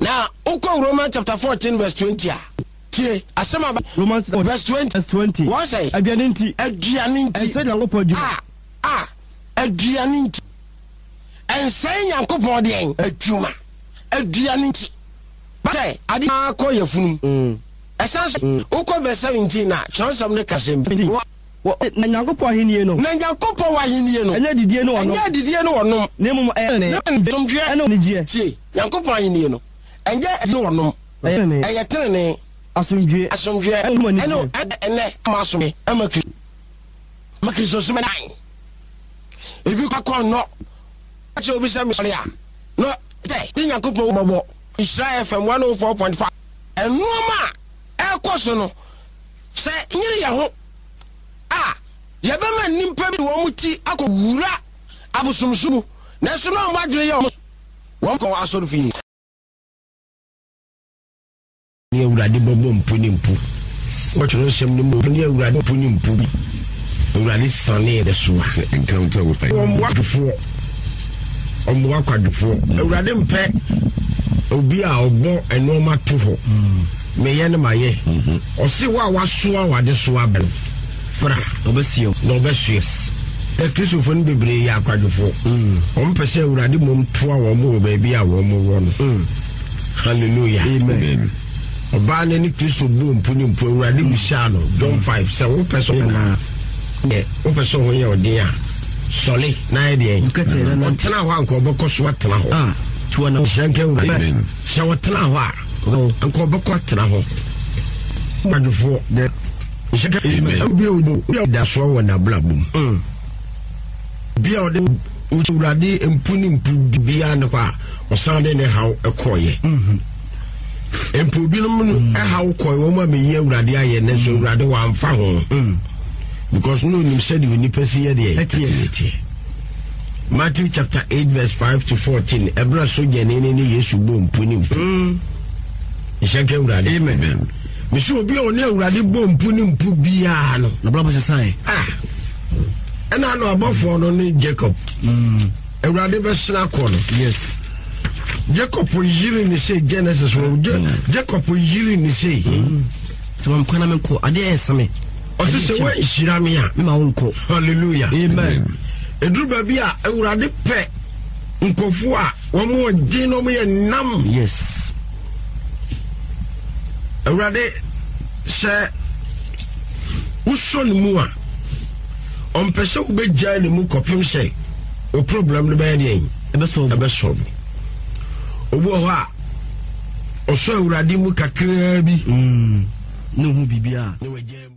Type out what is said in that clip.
Now, Oko Romans chapter 14 verse 20. Asema Romans verse 20. What say? Aduaninti. Aduaninti. Say Nyankopon adwuma. Aduaninti. And say Nyankopon de adwuma. Aduaninti. But adi akọ yefunu. Esanso Oko verse 17 na transform ne kasem. Na Nyankopon ahenie no. Na Nyankopon wa ahenie no. Anya didie no wono. Anya didie no wono. Nemum ne. Tomdwe ene ne gie. Tie. Nyankopon ahenie no. Anya no wono. Ayetene asomdwe eno ene masome makristo some nine ebi kwa no ache obi se misori a no te Nyankopon mobo Israel FM 104.5 enoma ekoso no se nyiri ya ho yebema nimpa bi wo muti akowura abusumsumu na so no madwere ye wo ko asoro fi ni Ewurade bobo mpuni mpu ochoro sem ni mo ni Ewurade mpuni mpu bi Ewurade sane de so encounter with omwadufo Ewurade mpe obi a obo enoma to ho me ye ne maye osi wa waso a wade so abel fra obesio no obesius Christopher bebre ya akwadufo ompese Ewurade mom to a wo mo ba bi a wo mo wo no hallelujah amen. Oba ne ni Kristo bu mpuni mpu Ewurade bisha no John 5 se wo person na wo person ho ye odin a sole na ye de tena ho anko boko so tena ho tuwa na shanke Ewurade se wo tena ho a anko boko tena ho madufo de shanke obi obo da so wo na blabum bia ode Ewurade mpuni mpu bia ne kwa osande ne haw ekoye Empobinum how coy woman me ye Ewurade aye ne so Ewurade wa amfa ho because no nim said you ni pesi ye Matthew chapter 8 verse 5 to 14 ebra so je ne Yesu bo mpuni mpu Ishanke Ewurade amen me so obi o ne Ewurade bo mpuni mpu bia no na bla sai ena no abofo no ni Jacob Ewurade be sna ko no yes Jacob yiri ni say Genesis Jacob yiri ni say so am kwana me ko ade esame o se we shira me a ma wonko hallelujah amen edru ba bia Ewurade pe nkofo a wo mo gye no mo ye nam yes Ewurade se uso ni mu a on pese wo be gya ni mu kopim se o problem no be dey ebe solve obo ho a oso Ewurade mu kakra bi no hu bibia ne wagye